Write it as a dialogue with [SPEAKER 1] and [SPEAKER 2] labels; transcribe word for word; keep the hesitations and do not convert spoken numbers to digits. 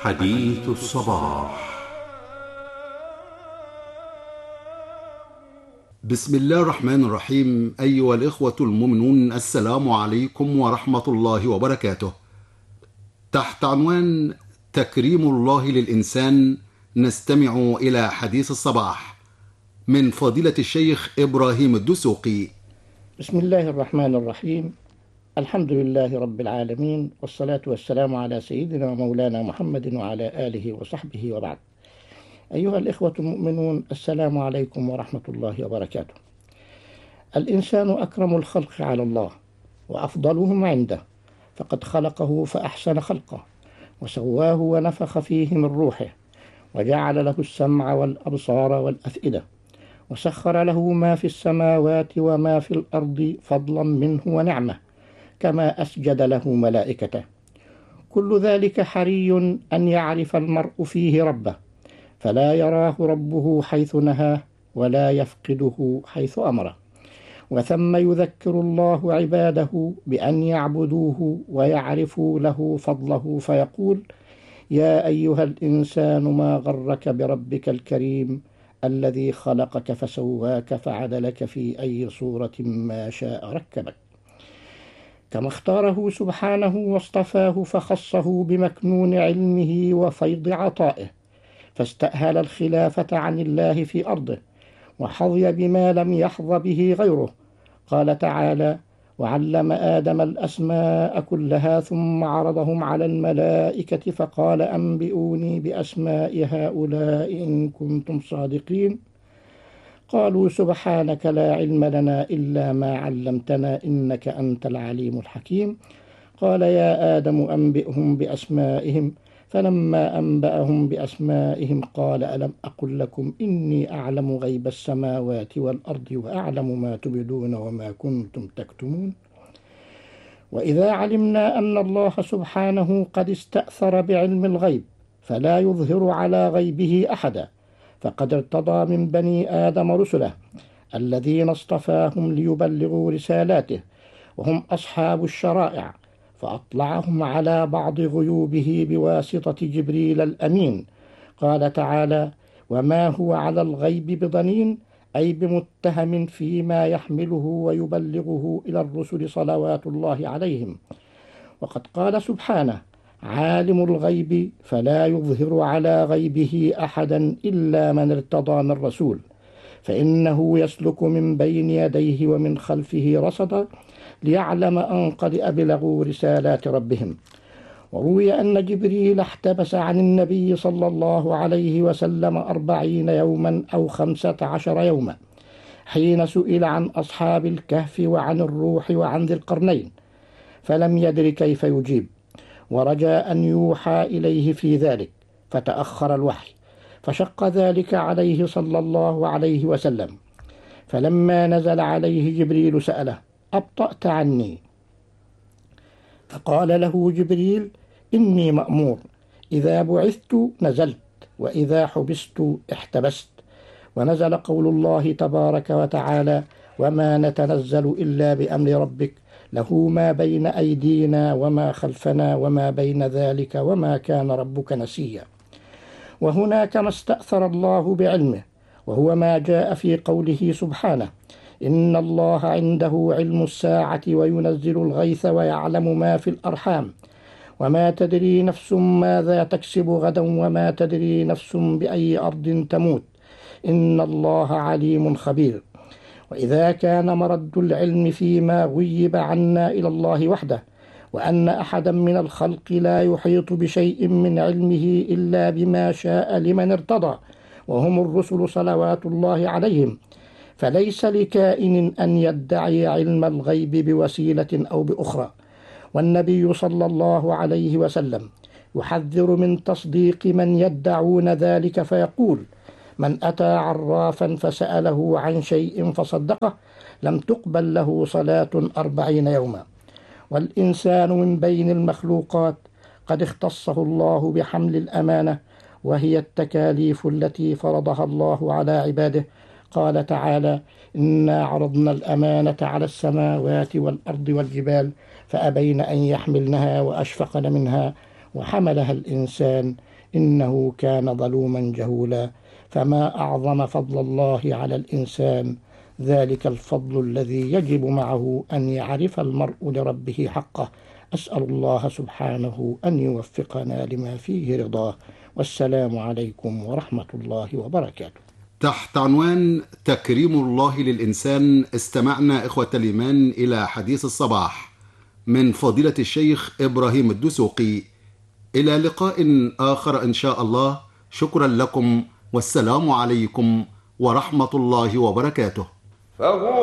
[SPEAKER 1] حديث الصباح. بسم الله الرحمن الرحيم. أيها الإخوة المؤمنون، السلام عليكم ورحمة الله وبركاته. تحت عنوان تكريم الله للإنسان نستمع إلى حديث الصباح من فضيلة الشيخ إبراهيم الدسوقي.
[SPEAKER 2] بسم الله الرحمن الرحيم. الحمد لله رب العالمين، والصلاة والسلام على سيدنا ومولانا محمد وعلى آله وصحبه وبعد. أيها الإخوة المؤمنون، السلام عليكم ورحمة الله وبركاته. الإنسان أكرم الخلق على الله وأفضلهم عنده، فقد خلقه فأحسن خلقه وسواه ونفخ فيه من روحه، وجعل له السمع والأبصار والأفئدة، وسخر له ما في السماوات وما في الأرض فضلا منه ونعمة، كما أسجد له ملائكته. كل ذلك حري أن يعرف المرء فيه ربه، فلا يراه ربه حيث نهاه ولا يفقده حيث أمره. وثم يذكر الله عباده بأن يعبدوه ويعرفوا له فضله، فيقول: يا أيها الإنسان ما غرك بربك الكريم الذي خلقك فسواك فعدلك في أي صورة ما شاء ركبك. كما اختاره سبحانه واصطفاه فخصه بمكنون علمه وفيض عطائه، فاستأهل الخلافة عن الله في أرضه، وحظي بما لم يحظ به غيره. قال تعالى: وعلم آدم الأسماء كلها ثم عرضهم على الملائكة فقال أنبئوني بأسماء هؤلاء إن كنتم صادقين. قالوا سبحانك لا علم لنا إلا ما علمتنا إنك أنت العليم الحكيم. قال يا آدم أنبئهم بأسمائهم، فلما أنبأهم بأسمائهم قال ألم أقل لكم إني أعلم غيب السماوات والأرض وأعلم ما تبدون وما كنتم تكتمون. وإذا علمنا أن الله سبحانه قد استأثر بعلم الغيب فلا يظهر على غيبه أحدا، فقد ارتضى من بني آدم رسله الذين اصطفاهم ليبلغوا رسالاته، وهم أصحاب الشرائع، فأطلعهم على بعض غيوبه بواسطة جبريل الأمين. قال تعالى: وما هو على الغيب بضنين، أي بمتهم فيما يحمله ويبلغه إلى الرسل صلوات الله عليهم. وقد قال سبحانه: عالم الغيب فلا يظهر على غيبه أحدا إلا من ارتضى من رسول، فإنه يسلك من بين يديه ومن خلفه رصدا ليعلم أن قد أبلغوا رسالات ربهم. وروي أن جبريل احتبس عن النبي صلى الله عليه وسلم أربعين يوما أو خمسة عشر يوما، حين سئل عن أصحاب الكهف وعن الروح وعن ذي القرنين، فلم يدر كيف يجيب، ورجى أن يوحى إليه في ذلك، فتأخر الوحي، فشق ذلك عليه صلى الله عليه وسلم. فلما نزل عليه جبريل سأله: أبطأت عني؟ فقال له جبريل: إني مأمور، إذا بعثت نزلت، وإذا حبست احتبست. ونزل قول الله تبارك وتعالى: وما نتنزل إلا بأمر ربك له ما بين أيدينا وما خلفنا وما بين ذلك وما كان ربك نسيا. وهناك ما استأثر الله بعلمه، وهو ما جاء في قوله سبحانه: إن الله عنده علم الساعة وينزل الغيث ويعلم ما في الأرحام وما تدري نفس ماذا تكسب غدا وما تدري نفس بأي أرض تموت إن الله عليم خبير. وإذا كان مرد العلم فيما غيب عنا إلى الله وحده، وأن أحدا من الخلق لا يحيط بشيء من علمه إلا بما شاء لمن ارتضى، وهم الرسل صلوات الله عليهم، فليس لكائن أن يدعي علم الغيب بوسيلة أو بأخرى. والنبي صلى الله عليه وسلم يحذر من تصديق من يدعون ذلك، فيقول: من أتى عرافا فسأله عن شيء فصدقه لم تقبل له صلاة أربعين يوما. والإنسان من بين المخلوقات قد اختصه الله بحمل الأمانة، وهي التكاليف التي فرضها الله على عباده. قال تعالى: إنا عرضنا الأمانة على السماوات والأرض والجبال فأبين أن يحملنها وأشفقن منها وحملها الإنسان إنه كان ظلوما جهولا. فما أعظم فضل الله على الإنسان، ذلك الفضل الذي يجب معه أن يعرف المرء لربه حقه. أسأل الله سبحانه أن يوفقنا لما فيه رضاه. والسلام عليكم ورحمة الله وبركاته.
[SPEAKER 1] تحت عنوان تكريم الله للإنسان استمعنا إخوة الإيمان إلى حديث الصباح من فضيلة الشيخ إبراهيم الدسوقي. إلى لقاء آخر إن شاء الله. شكرا لكم والسلام عليكم ورحمة الله وبركاته.